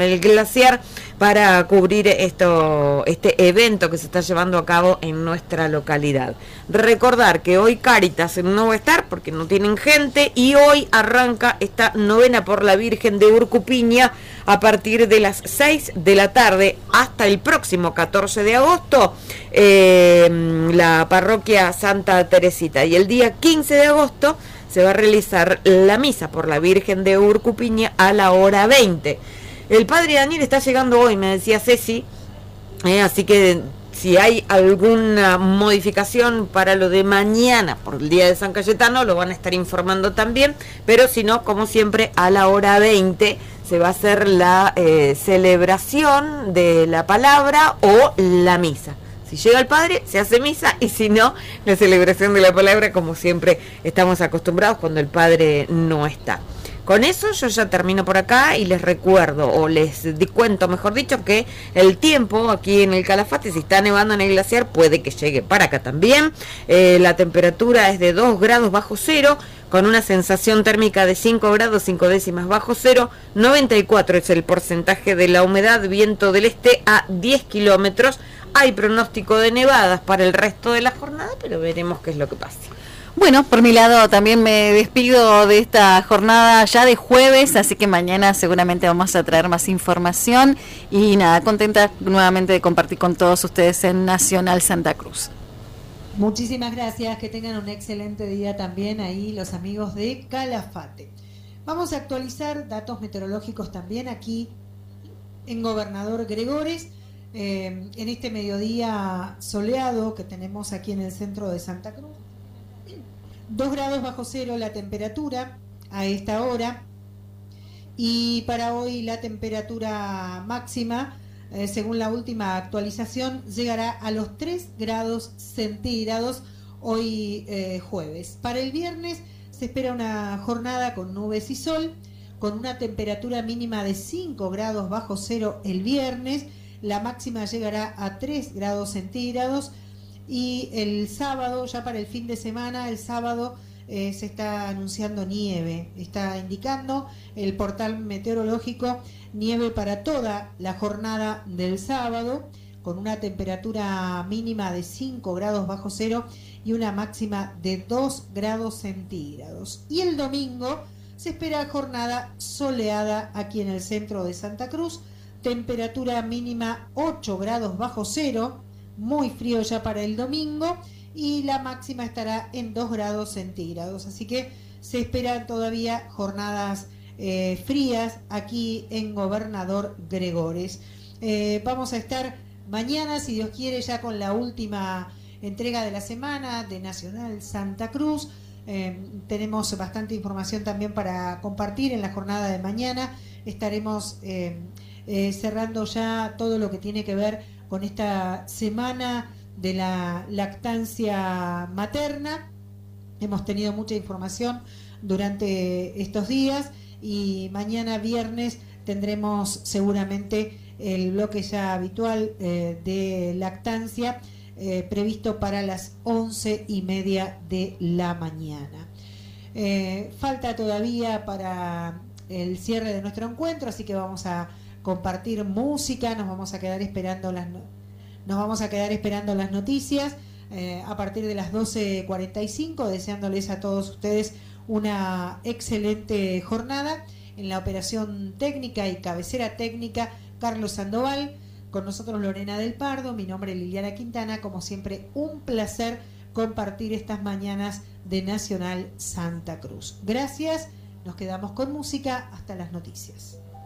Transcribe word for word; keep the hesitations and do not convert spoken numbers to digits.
el glaciar para cubrir esto, este evento que se está llevando a cabo en nuestra localidad. Recordar que hoy Cáritas no va a estar porque no tienen gente y hoy arranca esta novena por la Virgen de Urcupiña a partir de las seis de la tarde hasta el próximo catorce de agosto, eh, la parroquia Santa Teresita, y el día quince de agosto se va a realizar la misa por la Virgen de Urcupiña a la hora veinte. El padre Daniel está llegando hoy, me decía Ceci, eh, así que si hay alguna modificación para lo de mañana por el día de San Cayetano, lo van a estar informando también, pero si no, como siempre, a la hora veinte se va a hacer la eh, celebración de la palabra o la misa. Si llega el padre, se hace misa, y si no, la celebración de la palabra, como siempre estamos acostumbrados cuando el padre no está. Con eso yo ya termino por acá y les recuerdo, o les di cuento, mejor dicho, que el tiempo aquí en el Calafate, si está nevando en el glaciar, puede que llegue para acá también. Eh, la temperatura es de dos grados bajo cero, con una sensación térmica de cinco grados cinco décimas bajo cero, noventa y cuatro es el porcentaje de la humedad, viento del este a diez kilómetros. Hay pronóstico de nevadas para el resto de la jornada, pero veremos qué es lo que pasa. Bueno, por mi lado también me despido de esta jornada ya de jueves, así que mañana seguramente vamos a traer más información y nada, contenta nuevamente de compartir con todos ustedes en Nacional Santa Cruz. Muchísimas gracias, que tengan un excelente día también ahí los amigos de Calafate. Vamos a actualizar datos meteorológicos también aquí en Gobernador Gregores, eh, en este mediodía soleado que tenemos aquí en el centro de Santa Cruz. dos grados bajo cero la temperatura a esta hora, y para hoy la temperatura máxima, eh, según la última actualización, llegará a los tres grados centígrados hoy eh, jueves. Para el viernes se espera una jornada con nubes y sol, con una temperatura mínima de cinco grados bajo cero el viernes, la máxima llegará a tres grados centígrados. Y el sábado, ya para el fin de semana, el sábado eh, se está anunciando nieve. Está indicando el portal meteorológico nieve para toda la jornada del sábado, con una temperatura mínima de cinco grados bajo cero y una máxima de dos grados centígrados. Y el domingo se espera jornada soleada aquí en el centro de Santa Cruz, temperatura mínima ocho grados bajo cero, muy frío ya para el domingo, y la máxima estará en dos grados centígrados, así que se esperan todavía jornadas eh, frías aquí en Gobernador Gregores. Eh, vamos a estar mañana, si Dios quiere, ya con la última entrega de la semana de Nacional Santa Cruz. Eh, tenemos bastante información también para compartir en la jornada de mañana. Estaremos eh, eh, cerrando ya todo lo que tiene que ver con esta semana de la lactancia materna. Hemos tenido mucha información durante estos días y mañana viernes tendremos seguramente el bloque ya habitual eh, de lactancia eh, previsto para las once y media de la mañana. Eh, falta todavía para el cierre de nuestro encuentro, así que vamos a compartir música, nos vamos a quedar esperando las no, nos vamos a quedar esperando las noticias eh, a partir de las doce cuarenta y cinco, deseándoles a todos ustedes una excelente jornada. En la operación técnica y cabecera técnica, Carlos Sandoval, con nosotros Lorena del Pardo, mi nombre es Liliana Quintana. Como siempre, un placer compartir estas mañanas de Nacional Santa Cruz. Gracias, nos quedamos con música hasta las noticias.